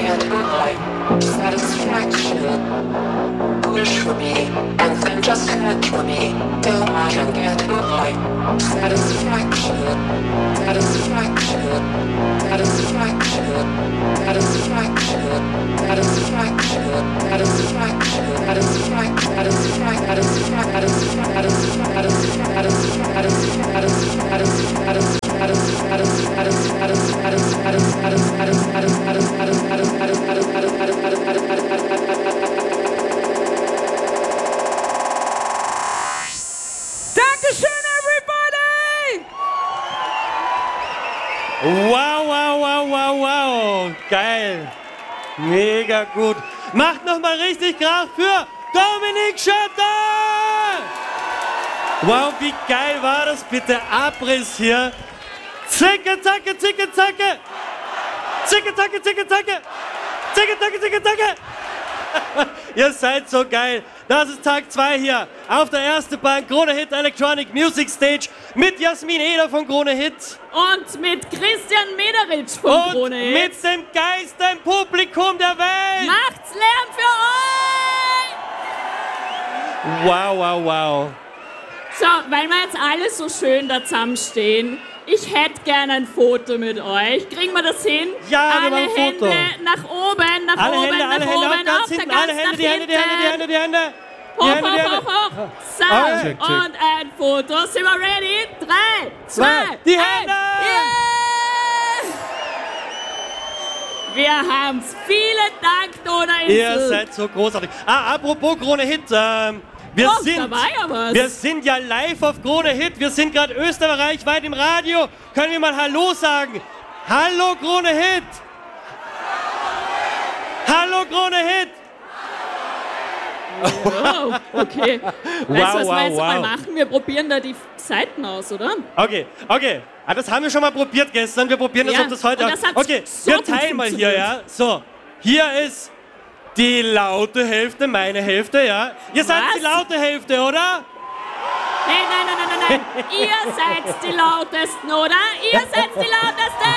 get high. Satisfaction. Push for me, and then just catch for me. Till I can get high. Satisfaction. Satisfaction. Satisfaction. Satisfaction. Satisfaction. Satisfaction. Dankeschön, everybody! Wow, wow, wow, wow, wow. Geil. Mega gut. Macht nochmal richtig Krach für Dominik Schotter! Wow, wie geil war das bitte? Abriss hier. Zicke, zacke, zicke, zacke. Zicke, zacke, zicke, zacke. Zicke, zacke, zicke, zacke. Ihr seid so geil. Das ist Tag 2 hier auf der ersten Bank Krone Hit Electronic Music Stage mit Jasmin Eder von Krone Hit. Und mit Christian Mederitsch von Krone Hit. Und mit dem geilsten Publikum der Welt. Macht's Lärm für euch! Wow, wow, wow. So, weil wir jetzt alle so schön da zusammenstehen, ich hätte gerne ein Foto mit euch. Kriegen wir das hin? Ja, wir alle machen ein Foto. Hände nach oben, nach Alle oben, Hände, nach alle Hände, oben, auf ganz auf der hinten, ganz alle Hände, nach die Hände, die Hände, die Hände, die Hände. Hoch, Die Hände, die hoch, Hände. hoch, hoch. So, Check, check. und ein Foto. Sind wir ready? 3, 2, Die 1. Hände! Yeah! Wir haben's. Vielen Dank, Donauinsel. Ihr seid so großartig. Apropos Krone Hit, da war ja was. wir sind ja live auf Krone Hit. Wir sind gerade österreichweit im Radio. Können wir mal Hallo sagen? Hallo Krone Hit! Hallo Krone Hit! Oh, okay. Weißt du, was wir jetzt mal wow. machen? Wir probieren da die Seiten aus, oder? Okay. Das haben wir schon mal probiert gestern. Wir probieren das, Ja, ob das heute und auch. das hat Okay, so wir gut teilen mal hier, funktioniert. ja. So, hier ist die laute Hälfte, meine Hälfte, ja. Ihr seid Was? die laute Hälfte, oder? Nein. Ihr seid die Lautesten, oder? Ihr seid die Lautesten!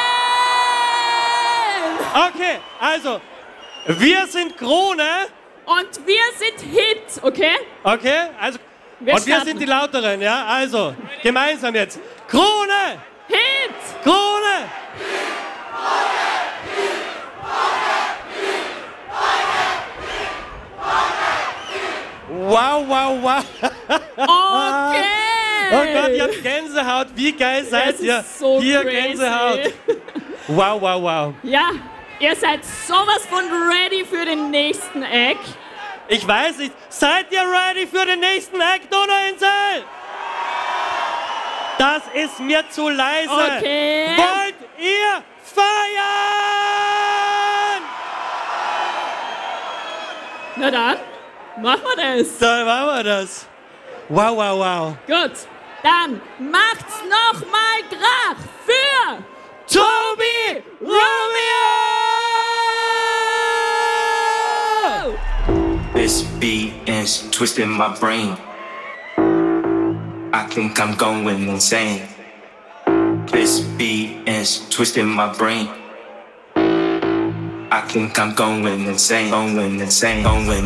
Okay, also, wir sind Krone. Und wir sind Hit, okay? Okay, also. Wir und wir starten. sind die Lauteren, ja. Also, gemeinsam jetzt. Krone! Hit! Krone! Wow, wow, wow. Okay! Oh Gott, ihr habt Gänsehaut. Wie geil seid Das ihr? ist so Hier crazy. Gänsehaut. Wow, wow, wow. Ja, ihr seid sowas von ready für den nächsten Act. Ich weiß nicht. Seid ihr ready für den nächsten Act, Donauinsel? Das ist mir zu leise. Okay. Wollt ihr feiern? Na dann, machen wir das. Dann machen wir das. Wow, wow, wow. Gut, dann macht's noch mal Krach für Tobi Romeo! This beat is twisting my brain. I think I'm going insane. This beat is twisting my brain. I think I'm going insane, going insane, going